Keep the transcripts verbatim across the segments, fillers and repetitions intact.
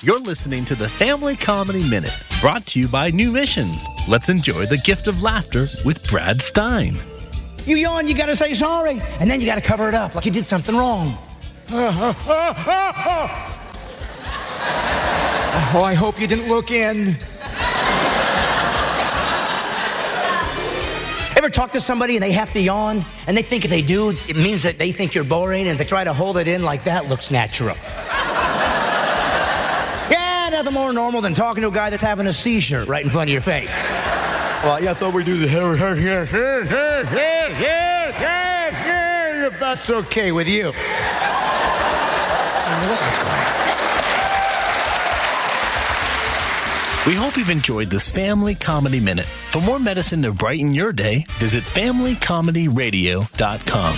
You're listening to the Family Comedy Minute, brought to you by New Missions. Let's enjoy the gift of laughter with Brad Stein. You yawn, you gotta say sorry, and then you gotta cover it up like you did something wrong. Oh, I hope you didn't look in. Ever talk to somebody and they have to yawn, and they think if they do, it means that they think you're boring, and they try to hold it in like that looks natural. Yeah, nothing more normal than talking to a guy that's having a seizure right in front of your face. Well, yeah, I thought we'd do the if that's okay with you. We hope you've enjoyed this Family Comedy Minute. For more medicine to brighten your day, visit family comedy radio dot com.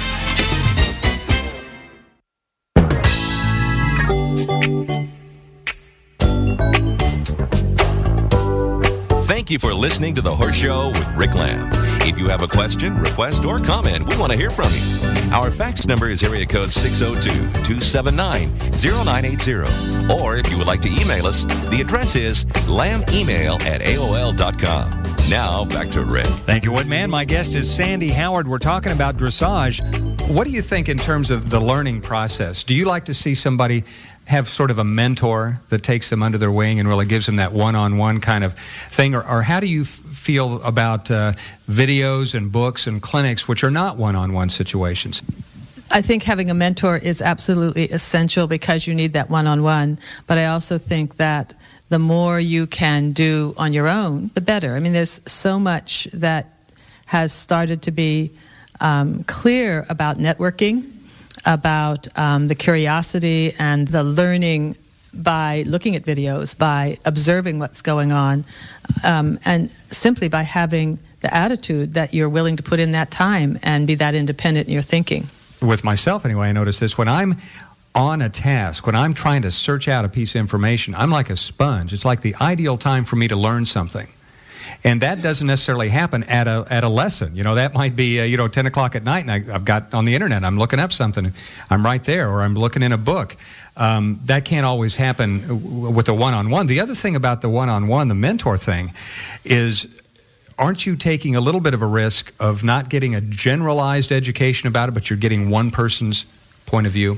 Thank you for listening to The Horse Show with Rick Lamb. If you have a question, request, or comment, we want to hear from you. Our fax number is area code six oh two, two seven nine, oh nine eight oh. Or if you would like to email us, the address is lambemail at A O L dot com. Now, back to Rick. Thank you, Woodman. My guest is Sandy Howard. We're talking about dressage. What do you think in terms of the learning process? Do you like to see somebody have sort of a mentor that takes them under their wing and really gives them that one-on-one kind of thing? Or, or how do you f- feel about uh, videos and books and clinics which are not one-on-one situations? I think having a mentor is absolutely essential because you need that one-on-one. But I also think that the more you can do on your own, the better. I mean, there's so much that has started to be um, clear about networking, about um, the curiosity and the learning by looking at videos, by observing what's going on, um, and simply by having the attitude that you're willing to put in that time and be that independent in your thinking. With myself, anyway, I notice this. When I'm on a task, when I'm trying to search out a piece of information, I'm like a sponge. It's like the ideal time for me to learn something. And that doesn't necessarily happen at a at a lesson. You know, that might be, uh, you know, ten o'clock at night, and I, I've got on the internet, I'm looking up something. I'm right there, or I'm looking in a book. Um, that can't always happen w- with a one-on-one. The other thing about the one-on-one, the mentor thing, is aren't you taking a little bit of a risk of not getting a generalized education about it, but you're getting one person's point of view?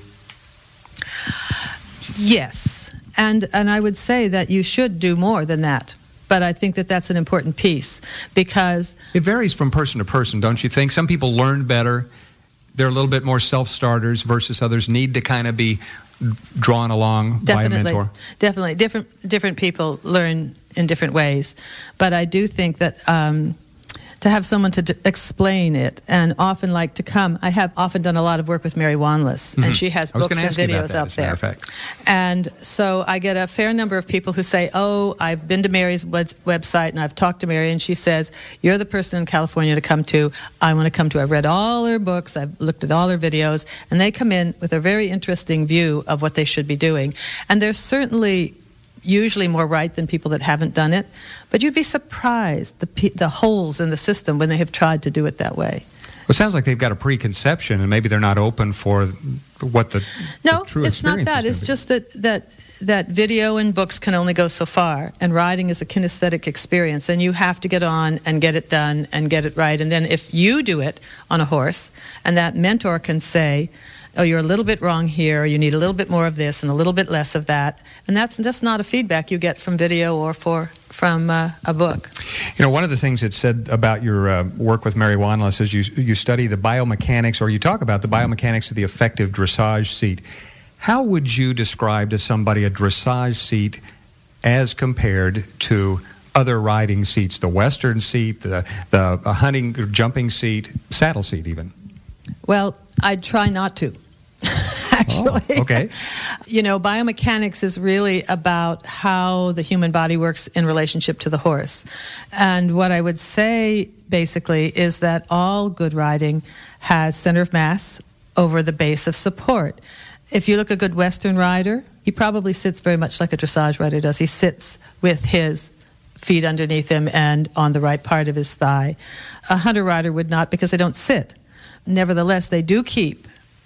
Yes. And and I would say that you should do more than that. But I think that that's an important piece because it varies from person to person, don't you think? Some people learn better. They're a little bit more self-starters versus others need to kind of be drawn along definitely, by a mentor. Definitely. Different different people learn in different ways. But I do think that um, to have someone to d- explain it, and often like to come. I have often done a lot of work with Mary Wanless, mm-hmm. and she has books and videos out there. As a matter of fact. And so I get a fair number of people who say, oh, I've been to Mary's web- website and I've talked to Mary, and she says, you're the person in California to come to. I want to come to. I've read all her books. I've looked at all her videos. And they come in with a very interesting view of what they should be doing. And there's certainly usually more right than people that haven't done it, but you'd be surprised the the holes in the system when they have tried to do it that way. Well, it sounds like they've got a preconception, and maybe they're not open for what the, no, the true it's not that. It's be. just that that that video and books can only go so far, and riding is a kinesthetic experience, and you have to get on and get it done and get it right. And then if you do it on a horse, and that mentor can say, oh, you're a little bit wrong here, or you need a little bit more of this and a little bit less of that. And that's just not a feedback you get from video or for from uh, a book. You know, one of the things that's said about your uh, work with Mary Wanless is you, you study the biomechanics, or you talk about the biomechanics of the effective dressage seat. How would you describe to somebody a dressage seat as compared to other riding seats, the Western seat, the, the a hunting, jumping seat, saddle seat even? Well, I'd try not to. Actually, oh, okay. You know, biomechanics is really about how the human body works in relationship to the horse. And what I would say, basically, is that all good riding has center of mass over the base of support. If you look at a good Western rider, he probably sits very much like a dressage rider does. He sits with his feet underneath him and on the right part of his thigh. A hunter rider would not, because they don't sit. Nevertheless, they do keep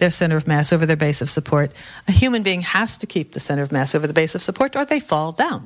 their center of mass over their base of support. A human being has to keep the center of mass over the base of support or they fall down.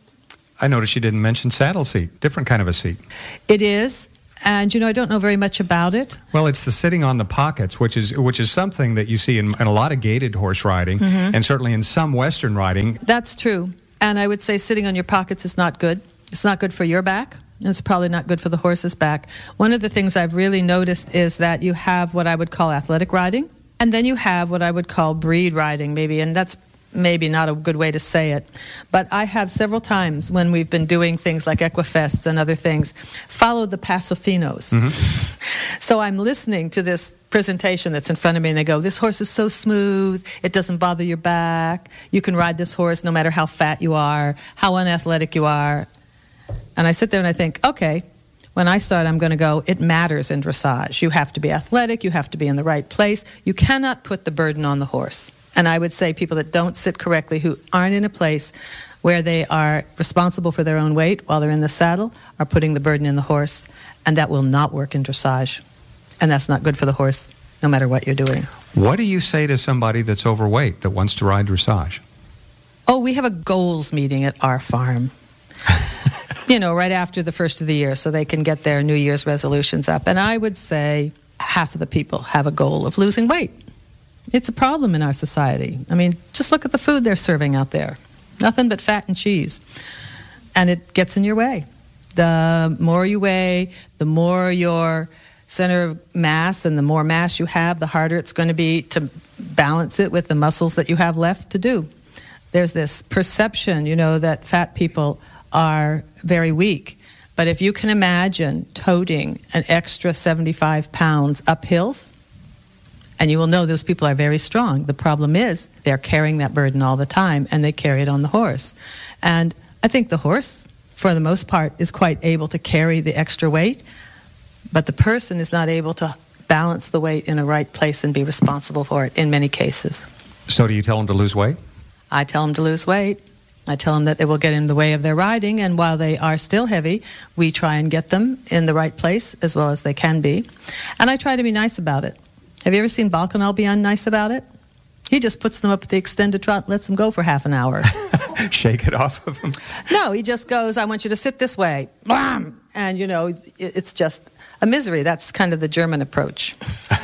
I noticed you didn't mention saddle seat, different kind of a seat. It is, and you know, I don't know very much about it. Well, it's the sitting on the pockets, which is which is something that you see in, in a lot of gated horse riding, mm-hmm. and certainly in some Western riding. That's true, and I would say sitting on your pockets is not good. It's not good for your back. It's probably not good for the horse's back. One of the things I've really noticed is that you have what I would call athletic riding, and then you have what I would call breed riding, maybe, and that's maybe not a good way to say it. But I have several times when we've been doing things like Equifests and other things, followed the Paso Finos. Mm-hmm. So I'm listening to this presentation that's in front of me, and they go, this horse is so smooth, it doesn't bother your back, you can ride this horse no matter how fat you are, how unathletic you are. And I sit there and I think, okay, when I start, I'm going to go, it matters in dressage. You have to be athletic, you have to be in the right place. You cannot put the burden on the horse. And I would say people that don't sit correctly, who aren't in a place where they are responsible for their own weight while they're in the saddle, are putting the burden in the horse. And that will not work in dressage. And that's not good for the horse, no matter what you're doing. What do you say to somebody that's overweight that wants to ride dressage? Oh, we have a goals meeting at our farm. You know, right after the first of the year, so they can get their New Year's resolutions up. And I would say half of the people have a goal of losing weight. It's a problem in our society. I mean, just look at the food they're serving out there. Nothing but fat and cheese. And it gets in your way. The more you weigh, the more your center of mass, and the more mass you have, the harder it's going to be to balance it with the muscles that you have left to do. There's this perception, you know, that fat people are very weak. But if you can imagine toting an extra seventy-five pounds up hills, and you will know those people are very strong. The problem is they're carrying that burden all the time, and they carry it on the horse. And I think the horse, for the most part, is quite able to carry the extra weight, but the person is not able to balance the weight in a right place and be responsible for it in many cases. So do you tell them to lose weight? I tell them to lose weight. I tell them that they will get in the way of their riding, and while they are still heavy, we try and get them in the right place as well as they can be. And I try to be nice about it. Have you ever seen Balconal be unnice about it? He just puts them up at the extended trot, lets them go for half an hour. Shake it off of them? No, he just goes, I want you to sit this way. Blam! And, you know, it's just a misery. That's kind of the German approach.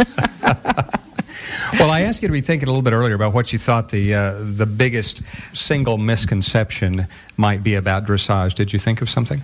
Well, I asked you to be thinking a little bit earlier about what you thought the uh, the biggest single misconception might be about dressage. Did you think of something?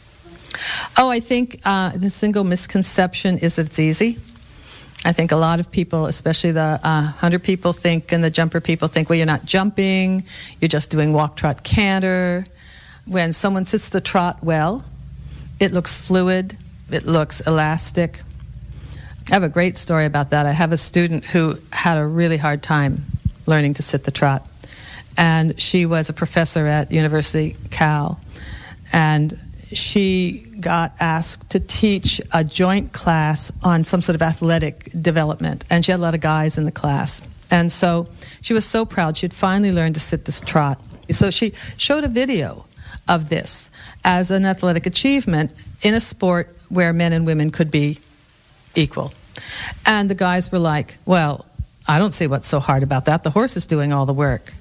Oh, I think uh, the single misconception is that it's easy. I think a lot of people, especially the uh, hunter people think, and the jumper people think, well, you're not jumping, you're just doing walk, trot, canter. When someone sits the trot well, it looks fluid, it looks elastic. I have a great story about that. I have a student who had a really hard time learning to sit the trot. And she was a professor at University Cal. And she got asked to teach a joint class on some sort of athletic development. And she had a lot of guys in the class. And so she was so proud she had finally learned to sit this trot. So she showed a video of this as an athletic achievement in a sport where men and women could be equal. And the guys were like, well, I don't see what's so hard about that. The horse is doing all the work.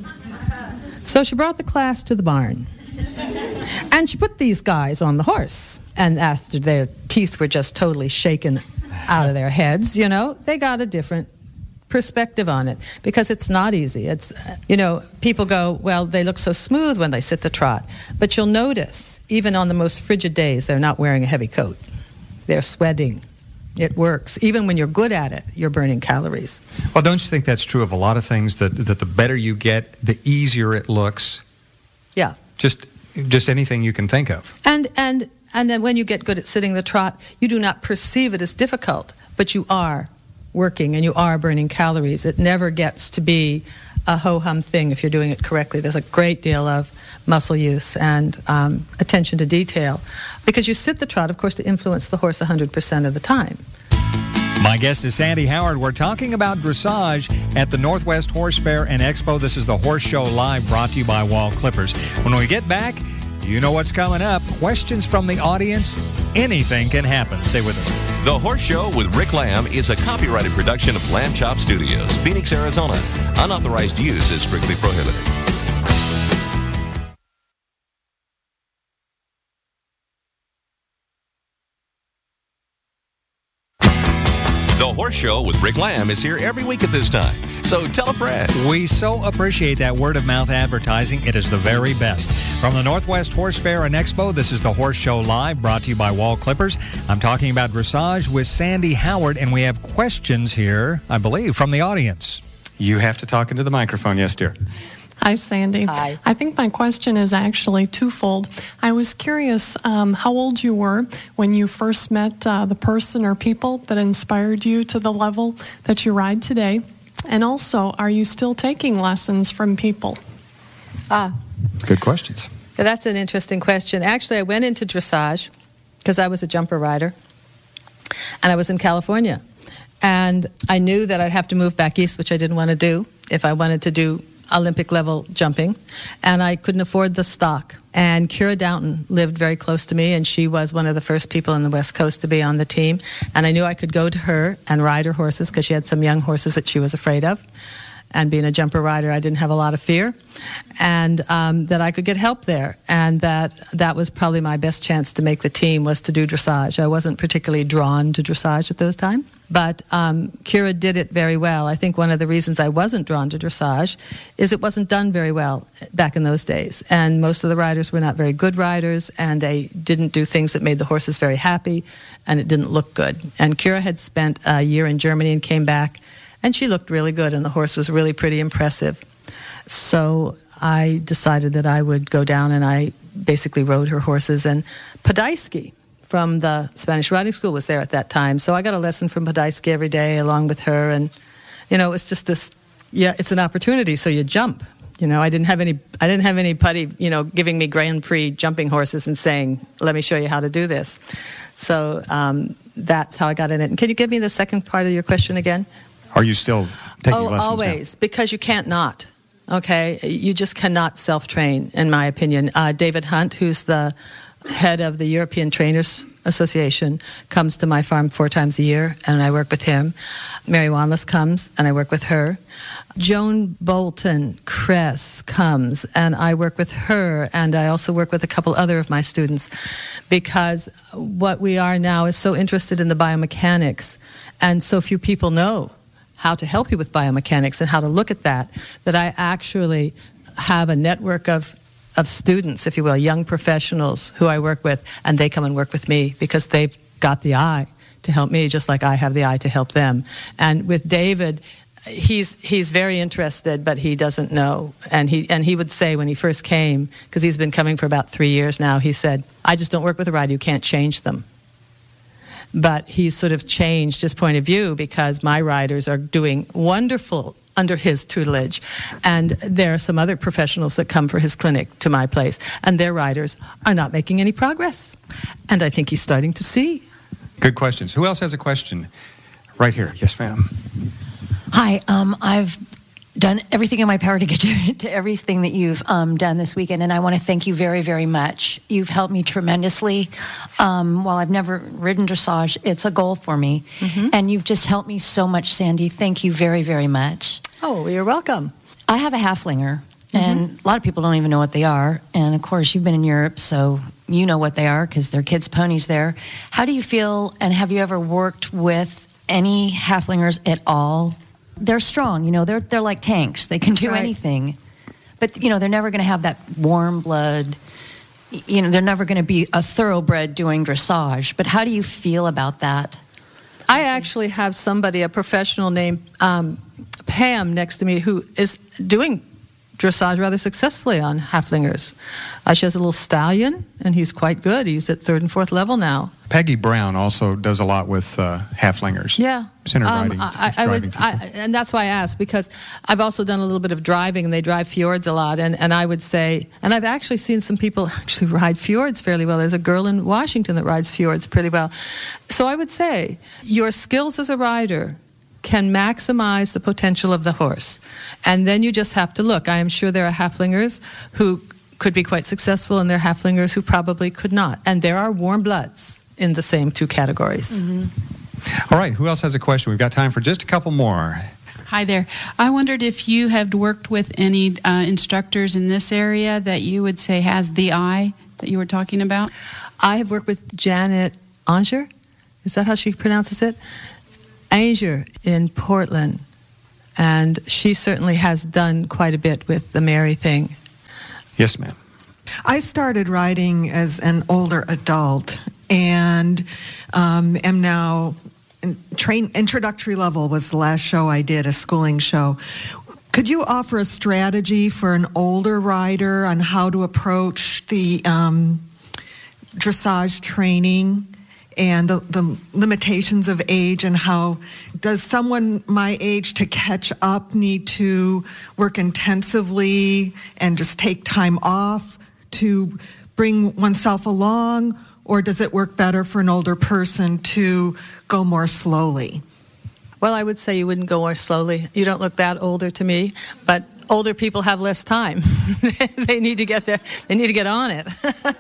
So she brought the class to the barn. And she put these guys on the horse. And after their teeth were just totally shaken out of their heads, you know, they got a different perspective on it. Because it's not easy. It's, you know, people go, well, they look so smooth when they sit the trot. But you'll notice, even on the most frigid days, they're not wearing a heavy coat. They're sweating. It works. Even when you're good at it, you're burning calories. Well, don't you think that's true of a lot of things, that, that the better you get, the easier it looks? Yeah. Just just anything you can think of. And and and then when you get good at sitting the trot, you do not perceive it as difficult, but you are working and you are burning calories. It never gets to be a ho-hum thing if you're doing it correctly. There's a great deal of muscle use and um, attention to detail. Because you sit the trot, of course, to influence the horse one hundred percent of the time. My guest is Sandy Howard. We're talking about dressage at the Northwest Horse Fair and Expo. This is the Horse Show Live, brought to you by Wall Clippers. When we get back, you know what's coming up. Questions from the audience anything can happen. Stay with us. The Horse Show with Rick Lamb is a copyrighted production of Lamb Chop Studios, Phoenix, Arizona. Unauthorized use is strictly prohibited. The Horse Show with Rick Lamb is here every week at this time. So tell a friend. We so appreciate that word-of-mouth advertising. It is the very best. From the Northwest Horse Fair and Expo, this is the Horse Show Live, brought to you by Wall Clippers. I'm talking about dressage with Sandy Howard, and we have questions here, I believe, from the audience. You have to talk into the microphone. Yes, dear. Hi, Sandy. Hi. I think my question is actually twofold. I was curious um, how old you were when you first met uh, the person or people that inspired you to the level that you ride today. And also, are you still taking lessons from people? Ah, Good questions. that's an interesting question. Actually, I went into dressage because I was a jumper rider, and I was in California. And I knew that I'd have to move back east, which I didn't want to do if I wanted to do Olympic level jumping, and I couldn't afford the stock. And Kira Downton lived very close to me, and she was one of the first people on the West Coast to be on the team. And I knew I could go to her and ride her horses because she had some young horses that she was afraid of. And being a jumper rider, I didn't have a lot of fear, and um, that I could get help there, and that that was probably my best chance to make the team, was to do dressage. I wasn't particularly drawn to dressage at those times, but um, Kira did it very well. I think one of the reasons I wasn't drawn to dressage is it wasn't done very well back in those days, and most of the riders were not very good riders, and they didn't do things that made the horses very happy, and it didn't look good. And Kira had spent a year in Germany and came back, and she looked really good, and the horse was really pretty impressive. So I decided that I would go down, and I basically rode her horses. And Podolsky from the Spanish Riding School was there at that time. So I got a lesson from Podolsky every day along with her. And, you know, it's just this, yeah, it's an opportunity, so you jump. You know, I didn't have any, I didn't have any putty, you know, giving me Grand Prix jumping horses and saying, let me show you how to do this. So um, that's how I got in it. And can you give me the second part of your question again? Are you still taking oh, lessons always, now? because you can't not. Okay, you just cannot self-train, in my opinion. Uh, David Hunt, who's the head of the European Trainers Association, comes to my farm four times a year, and I work with him. Mary Wanless comes, and I work with her. Joan Bolton Kress comes, and I work with her, and I also work with a couple other of my students, because what we are now is so interested in the biomechanics, and so few people know how to help you with biomechanics and how to look at that, that I actually have a network of of students, if you will, young professionals who I work with, and they come and work with me because they've got the eye to help me, just like I have the eye to help them. And with David, he's he's very interested, but he doesn't know. And he and he would say when he first came, because he's been coming for about three years now, he said, I just don't work with a rider, you can't change them. But he's sort of changed his point of view because my riders are doing wonderful under his tutelage. And there are some other professionals that come for his clinic to my place, and their riders are not making any progress. And I think he's starting to see. Good questions. Who else has a question? Right here. Yes, ma'am. Hi. Um, I've done everything in my power to get to, to everything that you've um, done this weekend, and I want to thank you very, very much. You've helped me tremendously. Um, while I've never ridden dressage, it's a goal for me. Mm-hmm. And you've just helped me so much, Sandy. Thank you very, very much. Oh, well, you're welcome. I have a halflinger, and mm-hmm. a lot of people don't even know what they are. And, of course, you've been in Europe, so you know what they are because they're kids' ponies there. How do you feel, and have you ever worked with any halflingers at all? They're strong, you know, they're they're like tanks. They can do right. anything. But, you know, they're never going to have that warm blood. You know, they're never going to be a thoroughbred doing dressage. But how do you feel about that? I actually have somebody, a professional named um, Pam, next to me who is doing dressage rather successfully on halflingers. Uh, she has a little stallion, and he's quite good. He's at third and fourth level now. Peggy Brown also does a lot with uh, halflingers. Yeah. Center um, riding. I, I would, I, and that's why I asked, because I've also done a little bit of driving, and they drive fjords a lot. And, and I would say, and I've actually seen some people actually ride fjords fairly well. There's a girl in Washington that rides fjords pretty well. So I would say your skills as a rider can maximize the potential of the horse. And then you just have to look. I am sure there are halflingers who could be quite successful, and there are halflingers who probably could not. And there are warm bloods in the same two categories. Mm-hmm. All right, who else has a question? We've got time for just a couple more. Hi there. I wondered if you have worked with any uh, instructors in this area that you would say has the eye that you were talking about. I have worked with Janet Anger. Is that how she pronounces it? Anger in Portland. And she certainly has done quite a bit with the Mary thing. Yes, ma'am. I started riding as an older adult and um, am now train introductory level was the last show I did, a schooling show. Could you offer a strategy for an older rider on how to approach the um, dressage training and the, the limitations of age, and how does someone my age to catch up need to work intensively and just take time off to bring oneself along, or does it work better for an older person to go more slowly? Well, I would say you wouldn't go more slowly. You don't look that older to me, but older people have less time. They need to get there. They need to get on it.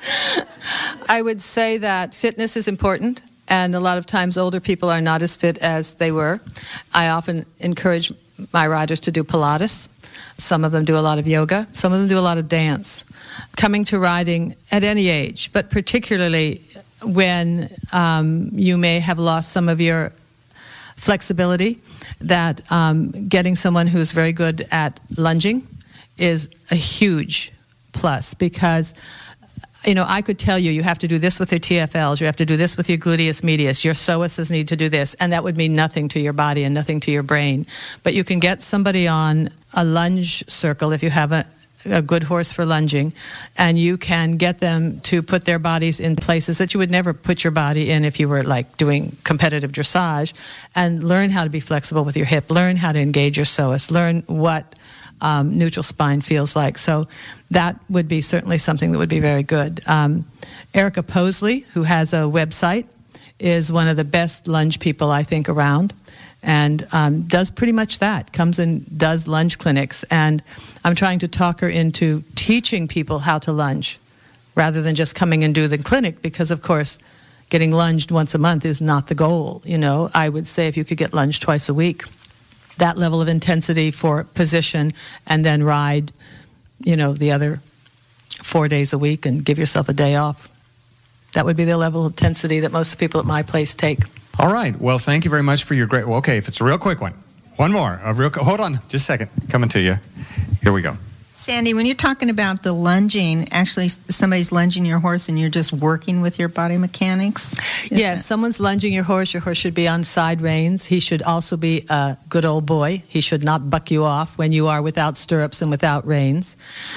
I would say that fitness is important, and a lot of times older people are not as fit as they were. I often encourage my riders to do Pilates. Some of them do a lot of yoga. Some of them do a lot of dance. Coming to riding at any age, but particularly when um, you may have lost some of your flexibility, that um, getting someone who's very good at lunging is a huge plus, because you know, I could tell you, you have to do this with your T F Ls, you have to do this with your gluteus medius, your psoas need to do this, and that would mean nothing to your body and nothing to your brain. But you can get somebody on a lunge circle if you have a, a good horse for lunging, and you can get them to put their bodies in places that you would never put your body in if you were like doing competitive dressage, and learn how to be flexible with your hip, learn how to engage your psoas, learn what Um, neutral spine feels like. So that would be certainly something that would be very good. Um, Erica Posley, who has a website, is one of the best lunge people I think around, and um, does pretty much that, comes and does lunge clinics. And I'm trying to talk her into teaching people how to lunge rather than just coming and do the clinic, because of course getting lunged once a month is not the goal. You know, I would say if you could get lunged twice a week, that level of intensity for position, and then ride, you know, the other four days a week and give yourself a day off. That would be the level of intensity that most people at my place take. All right. Well, thank you very much for your great... Well, okay, if it's a real quick one. One more. A real. Hold on just a second. Coming to you. Here we go. Sandy, when you're talking about the lunging, actually somebody's lunging your horse and you're just working with your body mechanics? Yes, that- someone's lunging your horse. Your horse should be on side reins. He should also be a good old boy. He should not buck you off when you are without stirrups and without reins.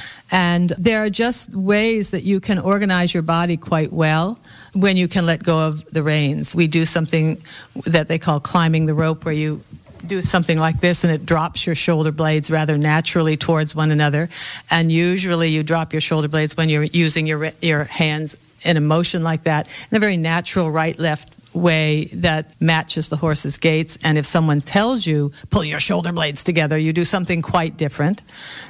And there are just ways that you can organize your body quite well when you can let go of the reins. We do something that they call climbing the rope, where you do something like this and it drops your shoulder blades rather naturally towards one another. And usually you drop your shoulder blades when you're using your your hands in a motion like that, in a very natural right-left way that matches the horse's gaits. And if someone tells you, pull your shoulder blades together, you do something quite different.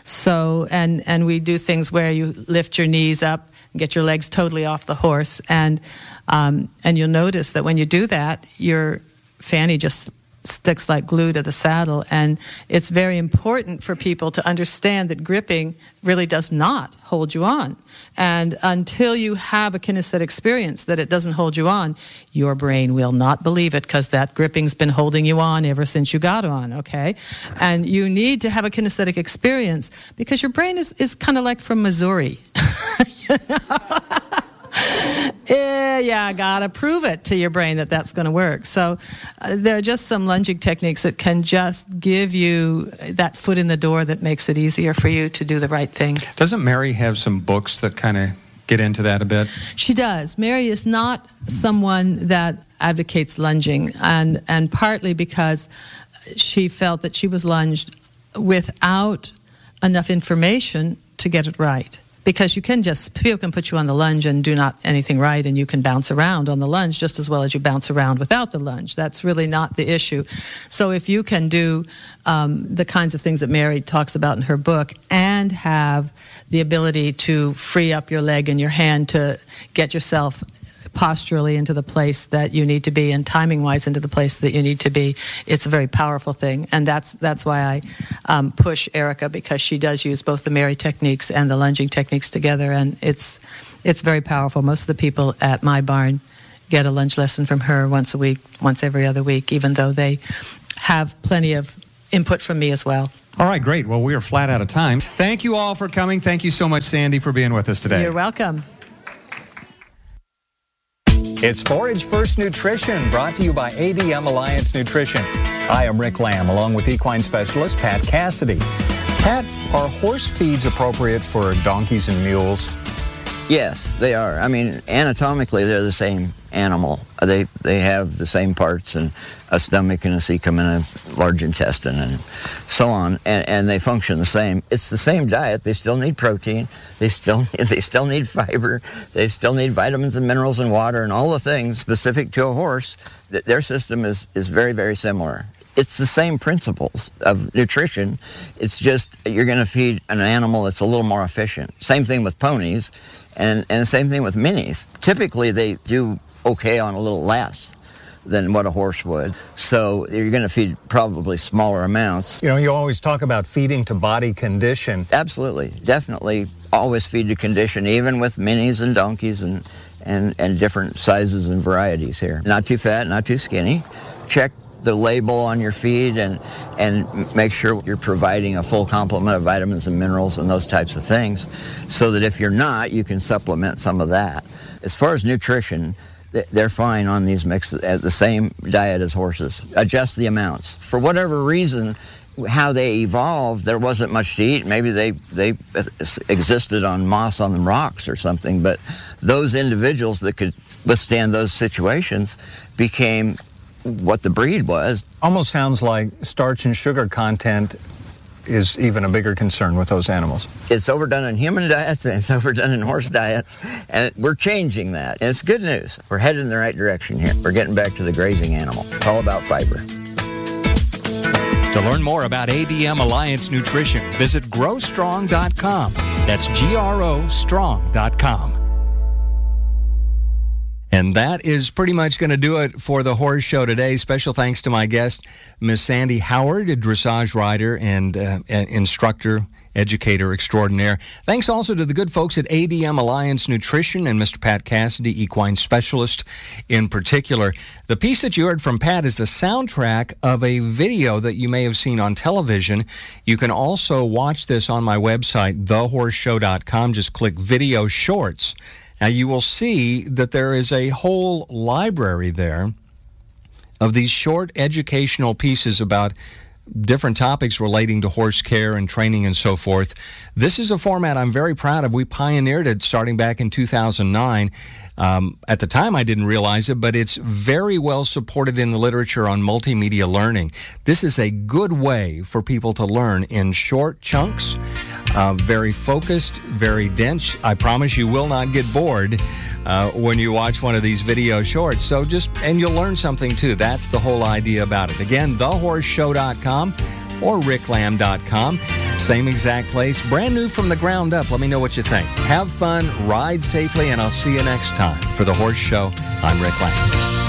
So, and, and we do things where you lift your knees up, get your legs totally off the horse. And, um, and you'll notice that when you do that, your fanny just sticks like glue to the saddle. And it's very important for people to understand that gripping really does not hold you on. And until you have a kinesthetic experience that it doesn't hold you on, your brain will not believe it, because that gripping's been holding you on ever since you got on, okay? And you need to have a kinesthetic experience, because your brain is, is kind of like from Missouri. You know? Yeah, yeah, I gotta prove it to your brain that that's going to work. So uh, there are just some lunging techniques that can just give you that foot in the door that makes it easier for you to do the right thing. Doesn't Mary have some books that kind of get into that a bit? She does. Mary is not someone that advocates lunging, and, and partly because she felt that she was lunged without enough information to get it right. Because you can just, people can put you on the lunge and do not anything right, and you can bounce around on the lunge just as well as you bounce around without the lunge. That's really not the issue. So if you can do um, the kinds of things that Mary talks about in her book, and have the ability to free up your leg and your hand to get yourself posturally into the place that you need to be and timing-wise into the place that you need to be. It's a very powerful thing, and that's that's why I um, push Erica, because she does use both the Mary techniques and the lunging techniques together, and it's it's very powerful. Most of the people at my barn get a lunge lesson from her once a week, once every other week, even though they have plenty of input from me as well. All right, great. Well, we are flat out of time. Thank you all for coming. Thank you so much, Sandy, for being with us today. You're welcome. It's Forage First Nutrition, brought to you by A D M Alliance Nutrition. Hi, I'm Rick Lamb, along with equine specialist Pat Cassidy. Pat, are horse feeds appropriate for donkeys and mules? Yes, they are. I mean, anatomically, they're the same animal. They they have the same parts, and a stomach and a cecum and a large intestine and so on, and, and they function the same. It's the same diet. They still need protein. They still they still need fiber. They still need vitamins and minerals and water and all the things specific to a horse. Their system is, is very, very similar. It's the same principles of nutrition. It's just you're going to feed an animal that's a little more efficient. Same thing with ponies, and, and same thing with minis. Typically, they do okay on a little less than what a horse would. So you're going to feed probably smaller amounts. You know, you always talk about feeding to body condition. Absolutely. Definitely always feed to condition, even with minis and donkeys and, and, and different sizes and varieties here. Not too fat, not too skinny. Check the label on your feed and and make sure you're providing a full complement of vitamins and minerals and those types of things, so that if you're not, you can supplement some of that. As far as nutrition, they're fine on these mixes, at the same diet as horses. Adjust the amounts. For whatever reason, how they evolved, there wasn't much to eat. Maybe they, they existed on moss on the rocks or something, but those individuals that could withstand those situations became what the breed was. Almost sounds like starch and sugar content is even a bigger concern with those animals. It's overdone in human diets and it's overdone in horse diets, and we're changing that. And it's good news. We're headed in the right direction here. We're getting back to the grazing animal. It's all about fiber. To learn more about A D M Alliance Nutrition, visit grow strong dot com. That's G R O strong dot com. And that is pretty much going to do it for the Horse Show today. Special thanks to my guest, Miss Sandy Howard, a dressage rider and uh, instructor, educator extraordinaire. Thanks also to the good folks at A D M Alliance Nutrition and Mister Pat Cassidy, equine specialist in particular. The piece that you heard from Pat is the soundtrack of a video that you may have seen on television. You can also watch this on my website, the horse show dot com. Just click Video Shorts. Now, you will see that there is a whole library there of these short educational pieces about different topics relating to horse care and training and so forth. This is a format I'm very proud of. We pioneered it starting back in two thousand nine. Um, at the time, I didn't realize it, but it's very well supported in the literature on multimedia learning. This is a good way for people to learn in short chunks. Uh, very focused, very dense. I promise you will not get bored uh, when you watch one of these video shorts. So just, and you'll learn something too. That's the whole idea about it. Again, the horse show dot com or rick lamb dot com. Same exact place. Brand new from the ground up. Let me know what you think. Have fun, ride safely, and I'll see you next time. For The Horse Show, I'm Rick Lamb.